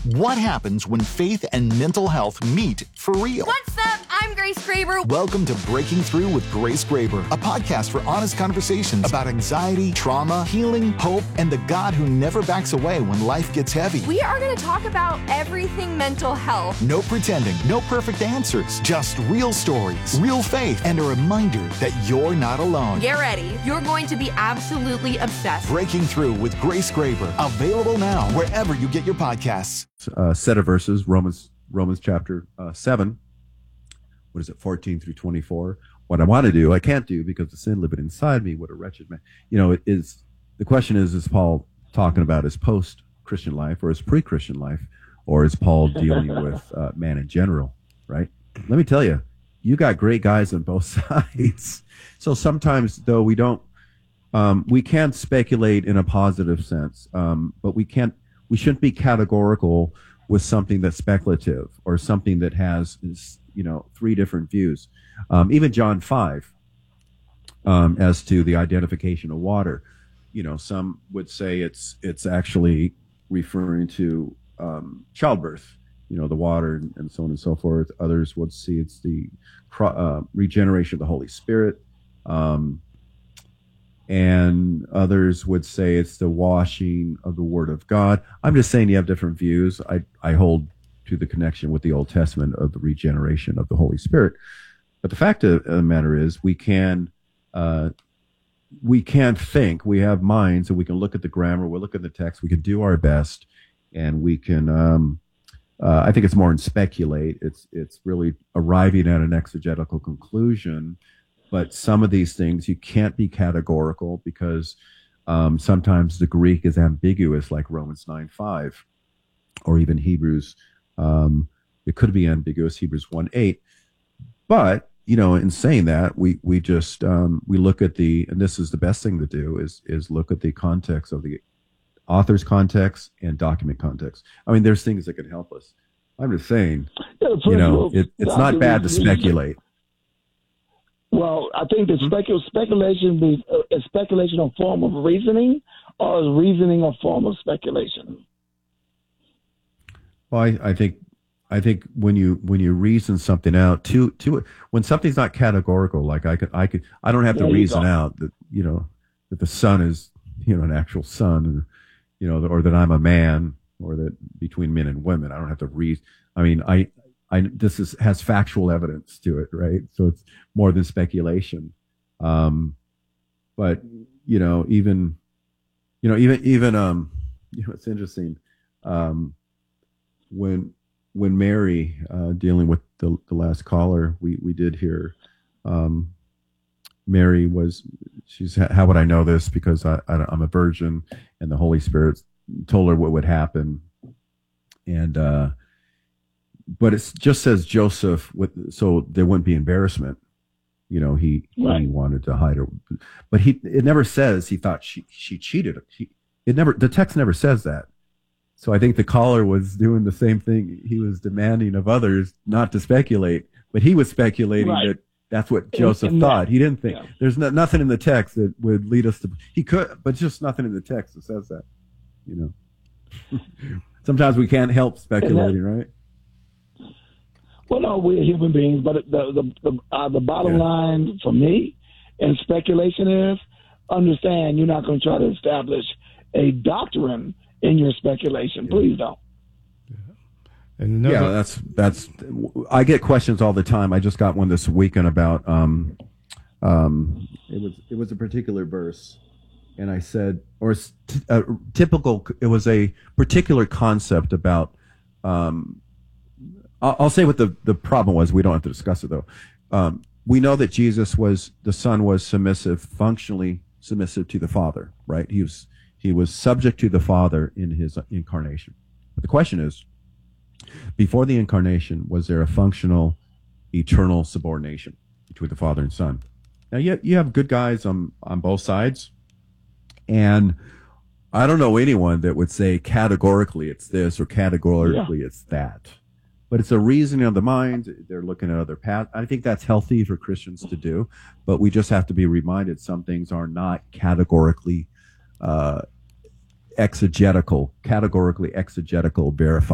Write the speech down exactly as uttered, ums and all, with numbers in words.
What happens when faith and mental health meet for real? What's up? I'm Grace Graber. Welcome to Breaking Through with Grace Graber, a podcast for honest conversations about anxiety, trauma, healing, hope, and the God who never backs away when life gets heavy. We are going to talk about everything mental health. No pretending, no perfect answers, just real stories, real faith, and a reminder that you're not alone. Get ready. You're going to be absolutely obsessed. Breaking Through with Grace Graber, available now wherever you get your podcasts. Uh, set of verses, Romans Romans chapter uh, seven. What is it, fourteen through twenty-four? What I want to do, I can't do because the sin living inside me. What a wretched man! You know, it is the question is: is Paul talking about his post-Christian life or his pre-Christian life, or is Paul dealing with uh, man in general? Right? Let me tell you, you got great guys on both sides. So sometimes, though, we don't, um, we can't speculate in a positive sense, um, but we can't. We shouldn't be categorical with something that's speculative or something that has, you know, three different views. Um, even John five, um, as to the identification of water, you know, some would say it's it's actually referring to um, childbirth, you know, the water and, and so on and so forth. Others would see it's the uh, regeneration of the Holy Spirit. Um, and others would say it's the washing of the Word of God. I'm just saying you have different views. I, I hold to the connection with the Old Testament of the regeneration of the Holy Spirit. But the fact of the matter is we can uh, we can think, we have minds, and we can look at the grammar, we'll look at the text, we can do our best, and we can, um, uh, I think it's more than speculate. It's, it's really arriving at an exegetical conclusion. But some of these things you can't be categorical because um, sometimes the Greek is ambiguous, like Romans nine five, or even Hebrews. Um, it could be ambiguous, Hebrews one eight. But you know, in saying that, we we just um, we look at the, and this is the best thing to do is is look at the context of the author's context and document context. I mean, there's things that can help us. I'm just saying, yeah, you know, it, it's not bad to speculate. Well, I think the specu- speculation be uh, is speculation a form of reasoning, or is reasoning a form of speculation? Well, I, I think I think when you when you reason something out, to to when something's not categorical, like I could I could I don't have to reason go. out that you know that the sun is you know an actual sun, and you know, or that I'm a man, or that between men and women, I don't have to reason. I mean, I. I, this is, has factual evidence to it, right? So it's more than speculation. Um, but you know, even, you know, even even um, you know, it's interesting um, when when Mary uh, dealing with the the last caller, we we did hear um, Mary was she's how would I know this because I, I I'm a virgin and the Holy Spirit told her what would happen, and. Uh, But it just says Joseph, with, so there wouldn't be embarrassment. You know, he right. he wanted to hide her, but he it never says he thought she she cheated. He, it never the text never says that. So I think the caller was doing the same thing. He was demanding of others not to speculate, but he was speculating right. that that's what Joseph and, and thought. That, he didn't think yeah. there's no, nothing in the text that would lead us to. He could, but just nothing in the text that says that. You know, sometimes we can't help speculating, right? Well, no, we're human beings, but the the the, uh, the bottom yeah. line for me in speculation is understand you're not going to try to establish a doctrine in your speculation. Yeah. Please don't. Yeah, and another- yeah, that's that's. I get questions all the time. I just got one this weekend about um, um, it was it was a particular verse, and I said, or a typical. It was a particular concept about. Um, I'll say what the, the problem was. We don't have to discuss it, though. Um, we know that Jesus was, the Son was submissive, functionally submissive to the Father, right? He was he was subject to the Father in his incarnation. But the question is, before the incarnation, was there a functional, eternal subordination between the Father and Son? Now, you, you have good guys on, on both sides, and I don't know anyone that would say categorically it's this or categorically yeah. it's that. But it's a reasoning of the mind. They're looking at other paths. I think that's healthy for Christians to do, but we just have to be reminded some things are not categorically uh, exegetical, categorically exegetical verified.